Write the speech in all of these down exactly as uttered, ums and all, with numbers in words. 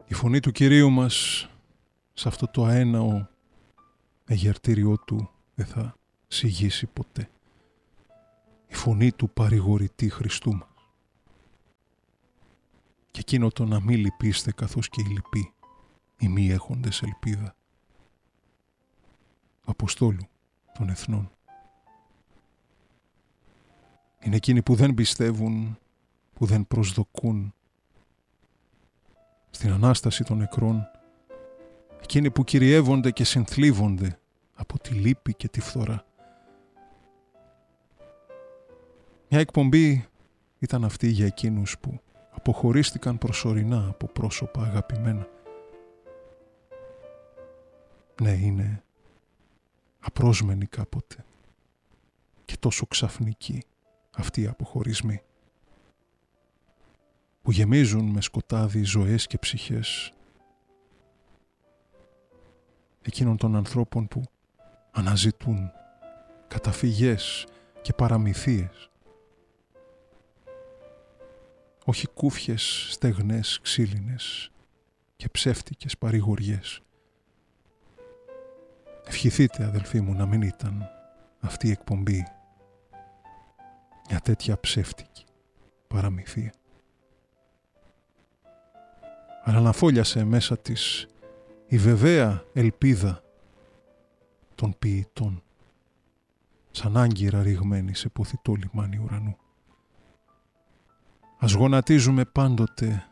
Η φωνή του Κυρίου μας σε αυτό το αέναο εγερτήριό του δεν θα σιγήσει ποτέ. Η φωνή του παρηγορητή Χριστού μας. Και εκείνο το να μη λυπήστε καθώς και οι λυποί, οι μη έχοντες ελπίδα. Αποστόλου των εθνών. Είναι εκείνοι που δεν πιστεύουν, που δεν προσδοκούν στην Ανάσταση των νεκρών, εκείνοι που κυριεύονται και συνθλίβονται από τη λύπη και τη φθορά. Μια εκπομπή ήταν αυτή για εκείνους που αποχωρίστηκαν προσωρινά από πρόσωπα αγαπημένα. Ναι, είναι απρόσμενοι κάποτε και τόσο ξαφνικοί αυτοί οι αποχωρισμοί που γεμίζουν με σκοτάδι ζωές και ψυχές εκείνων των ανθρώπων που αναζητούν καταφυγές και παραμυθίες, όχι κούφιες, στεγνές, ξύλινες και ψεύτικες παρηγοριές. Ευχηθείτε, αδελφοί μου, να μην ήταν αυτή η εκπομπή μια τέτοια ψεύτικη παραμυθία. Αλλά να φόλιασε μέσα της η βεβαία ελπίδα των ποιητών, σαν άγκυρα ρηγμένη σε ποθητό λιμάνι ουρανού. Ας γονατίζουμε πάντοτε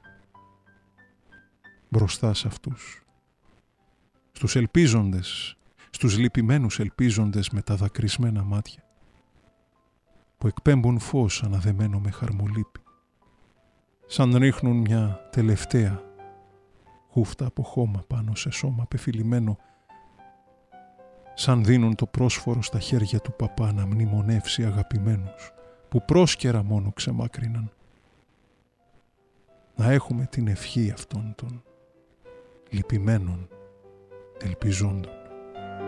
μπροστά σε αυτούς, στους ελπίζοντες, στους λυπημένους ελπίζοντες με τα δακρυσμένα μάτια, που εκπέμπουν φως αναδεμένο με χαρμολύπη, σαν ρίχνουν μια τελευταία χούφτα από χώμα πάνω σε σώμα πεφυλημένο, σαν δίνουν το πρόσφορο στα χέρια του παπά να μνημονεύσει αγαπημένους που πρόσκαιρα μόνο ξεμάκριναν. Να έχουμε την ευχή αυτών των λυπημένων ελπιζόντων.